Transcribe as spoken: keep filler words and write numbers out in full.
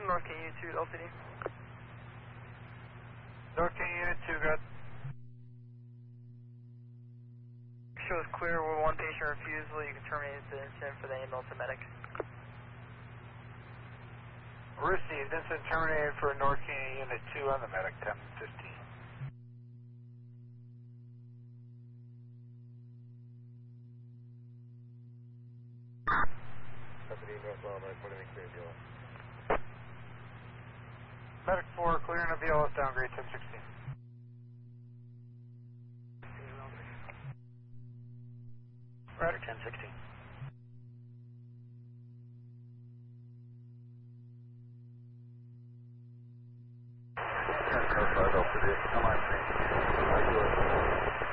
North King Unit two, L C D. North King Unit two, good. Shows clear with one patient refusal. You can terminate the incident for the ambulance and medic. Received. Incident terminated for North King Unit two on the medic, ten fifteen. Deputy North Lamar, put in a clear deal. Medic four, clearing of V L S downgrade, ten sixteen. Roger, ten sixteen.